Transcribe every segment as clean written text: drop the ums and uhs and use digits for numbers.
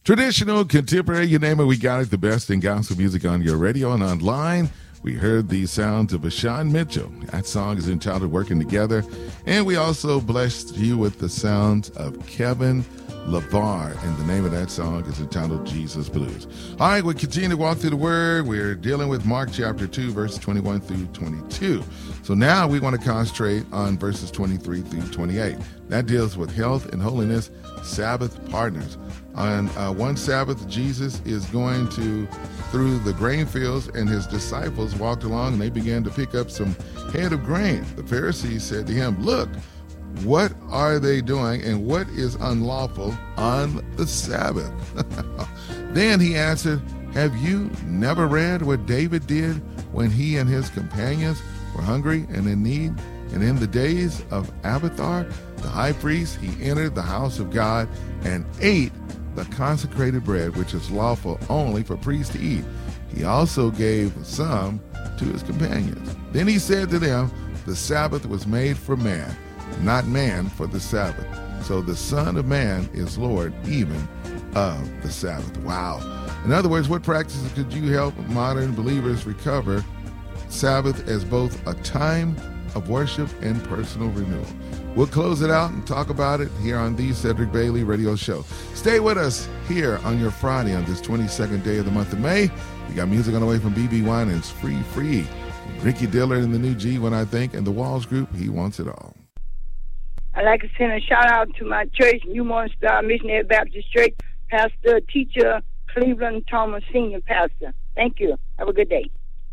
Traditional, contemporary, you name it, we got it. The best in gospel music on your radio and online. We heard the sounds of Vashawn Mitchell. That song is entitled Working Together. And we also blessed you with the sounds of Kevin LeVar. And the name of that song is entitled Jesus Blues. All right, we continue to walk through the Word. We're dealing with Mark chapter 2, verses 21 through 22. So now we want to concentrate on verses 23 through 28. That deals with health and holiness, Sabbath partners. On one Sabbath, Jesus is going through the grain fields, and his disciples walked along, and they began to pick up some head of grain. The Pharisees said to him, "Look, what are they doing, and what is unlawful on the Sabbath?" Then he answered, "Have you never read what David did when he and his companions were hungry and in need? And in the days of Abiathar, the high priest, he entered the house of God and ate the consecrated bread, which is lawful only for priests to eat. He also gave some to his companions. Then he said to them, the Sabbath was made for man, not man for the Sabbath. So the Son of Man is Lord even of the Sabbath." Wow. In other words, what practices could you help modern believers recover Sabbath as both a time of worship and personal renewal? We'll close it out and talk about it here on the Cedric Bailey Radio Show. Stay with us here on your Friday on this 22nd day of the month of May. We got music on the way from BB Winans, Free. Ricky Dillard and the New G, When I Think, and the Walls Group, He Wants It All. I'd like to send a shout-out to my church, New Morning Star Missionary Baptist Church, Pastor, Teacher Cleveland Thomas, Senior Pastor. Thank you. Have a good day.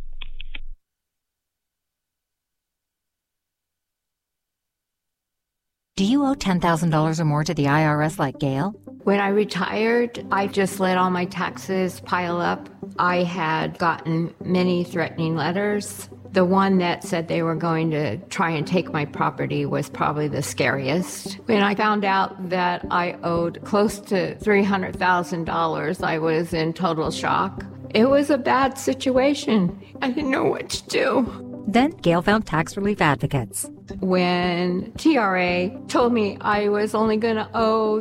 Do you owe $10,000 or more to the IRS like Gail? When I retired, I just let all my taxes pile up. I had gotten many threatening letters. The one that said they were going to try and take my property was probably the scariest. When I found out that I owed close to $300,000, I was in total shock. It was a bad situation. I didn't know what to do. Then Gail found tax relief advocates. When TRA told me I was only going to owe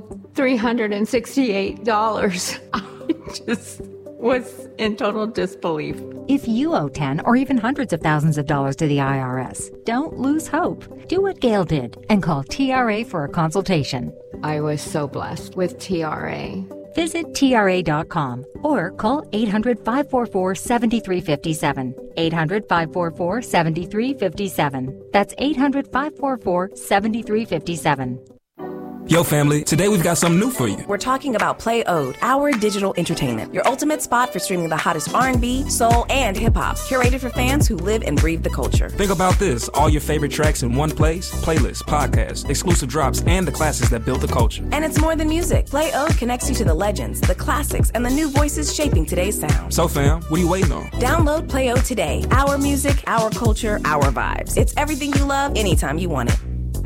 $368, I just was in total disbelief. If you owe 10 or even hundreds of thousands of dollars to the IRS, don't lose hope. Do what Gail did and call TRA for a consultation. I was so blessed with TRA. Visit TRA.com or call 800-544-7357. 800-544-7357. That's 800-544-7357. Yo, family, today we've got something new for you. We're talking about Play Ode, our digital entertainment. Your ultimate spot for streaming the hottest R&B, soul, and hip-hop. Curated for fans who live and breathe the culture. Think about this. All your favorite tracks in one place. Playlists, podcasts, exclusive drops, and the classics that built the culture. And it's more than music. Play Ode connects you to the legends, the classics, and the new voices shaping today's sound. So, fam, what are you waiting on? Download Play Ode today. Our music, our culture, our vibes. It's everything you love, anytime you want it.